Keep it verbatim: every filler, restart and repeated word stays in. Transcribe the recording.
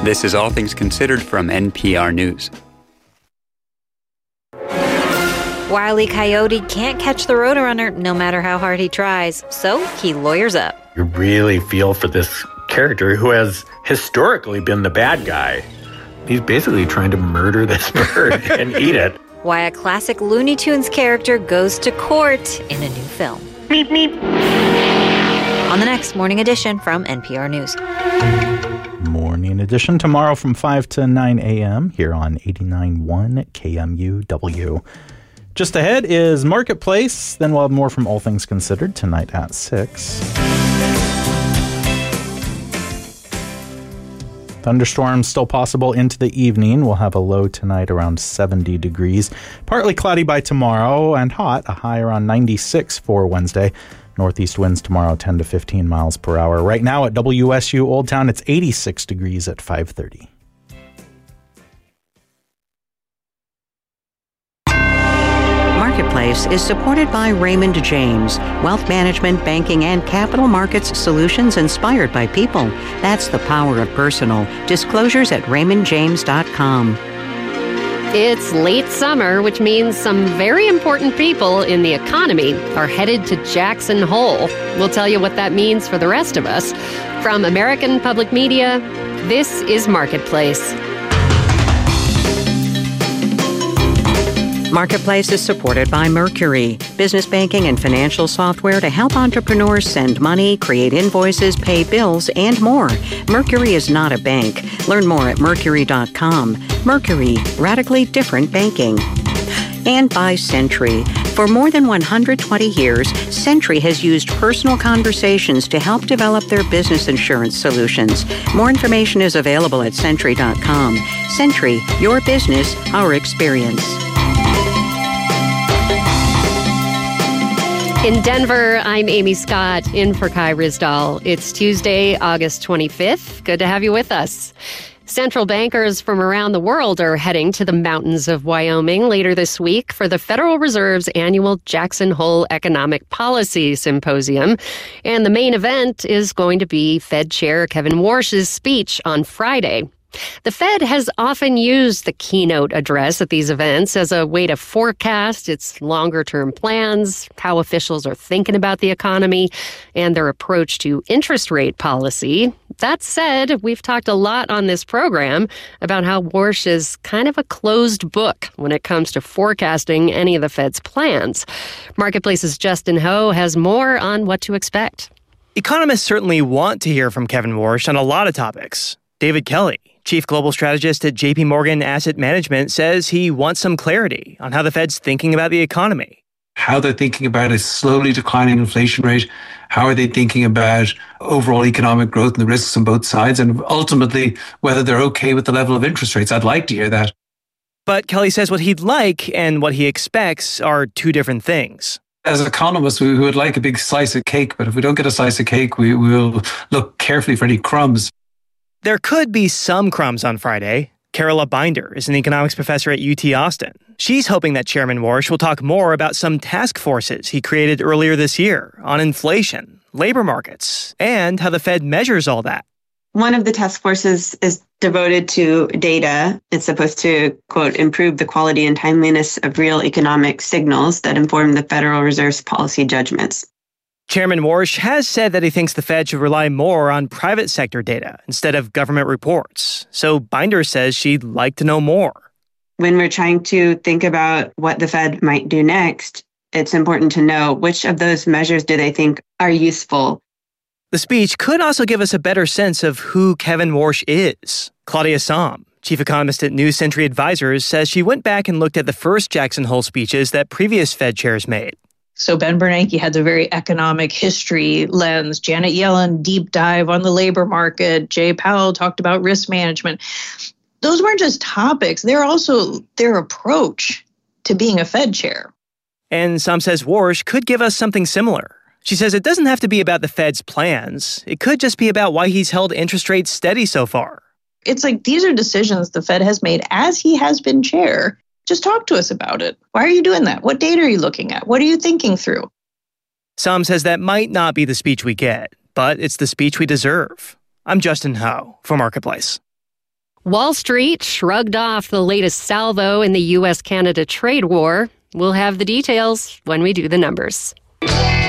This is All Things Considered from N P R News. Wile E. Coyote can't catch the Roadrunner no matter how hard he tries, so he lawyers up. You really feel for this character who has historically been the bad guy. He's basically trying to murder this bird and eat it. Why a classic Looney Tunes character goes to court in a new film. Meep, meep. On the next Morning Edition from N P R News. Morning Edition tomorrow from five to nine a.m. here on eighty-nine point one K M U W. Just ahead is Marketplace. Then we'll have more from All Things Considered tonight at six. Thunderstorms still possible into the evening. We'll have a low tonight around seventy degrees. Partly cloudy by tomorrow and hot, a high around ninety-six for Wednesday. Northeast winds tomorrow ten to fifteen miles per hour. Right now at W S U Old Town, it's eighty-six degrees at five thirty. Marketplace is supported by Raymond James, wealth management, banking, and capital markets solutions inspired by people. That's the power of personal. Disclosures at raymond james dot com. It's late summer, which means some very important people in the economy are headed to Jackson Hole. We'll tell you what that means for the rest of us. From American Public Media, this is Marketplace. Marketplace is supported by Mercury, business banking and financial software to help entrepreneurs send money, create invoices, pay bills, and more. Mercury is not a bank. Learn more at mercury dot com. Mercury, radically different banking. And by Sentry. For more than one hundred twenty years, Sentry has used personal conversations to help develop their business insurance solutions. More information is available at sentry dot com. Sentry, your business, our experience. In Denver, I'm Amy Scott, in for Kai Rizdal. It's Tuesday, August twenty-fifth. Good to have you with us. Central bankers from around the world are heading to the mountains of Wyoming later this week for the Federal Reserve's annual Jackson Hole Economic Policy Symposium. And the main event is going to be Fed Chair Kevin Warsh's speech on Friday. The Fed has often used the keynote address at these events as a way to forecast its longer-term plans, how officials are thinking about the economy, and their approach to interest rate policy. That said, we've talked a lot on this program about how Warsh is kind of a closed book when it comes to forecasting any of the Fed's plans. Marketplace's Justin Ho has more on what to expect. Economists certainly want to hear from Kevin Warsh on a lot of topics. David Kelly, chief global strategist at J P Morgan Asset Management, says he wants some clarity on how the Fed's thinking about the economy. How they're thinking about a slowly declining inflation rate. How are they thinking about overall economic growth and the risks on both sides? And ultimately, whether they're okay with the level of interest rates. I'd like to hear that. But Kelly says what he'd like and what he expects are two different things. As economists, we would like a big slice of cake, but if we don't get a slice of cake, we will look carefully for any crumbs. There could be some crumbs on Friday. Carola Binder is an economics professor at U T Austin. She's hoping that Chairman Warsh will talk more about some task forces he created earlier this year on inflation, labor markets, and how the Fed measures all that. One of the task forces is devoted to data. It's supposed to, quote, improve the quality and timeliness of real economic signals that inform the Federal Reserve's policy judgments. Chairman Warsh has said that he thinks the Fed should rely more on private sector data instead of government reports. So Binder says she'd like to know more. When we're trying to think about what the Fed might do next, it's important to know which of those measures do they think are useful. The speech could also give us a better sense of who Kevin Warsh is. Claudia Sahm, chief economist at New Century Advisors, says she went back and looked at the first Jackson Hole speeches that previous Fed chairs made. So Ben Bernanke had the very economic history lens. Janet Yellen, deep dive on the labor market. Jay Powell talked about risk management. Those weren't just topics. They're also their approach to being a Fed chair. And Sam says Warsh could give us something similar. She says it doesn't have to be about the Fed's plans. It could just be about why he's held interest rates steady so far. It's like these are decisions the Fed has made as he has been chair. Just talk to us about it. Why are you doing that? What data are you looking at? What are you thinking through? Sam says that might not be the speech we get, but it's the speech we deserve. I'm Justin Ho for Marketplace. Wall Street shrugged off the latest salvo in the U S Canada trade war. We'll have the details when we do the numbers.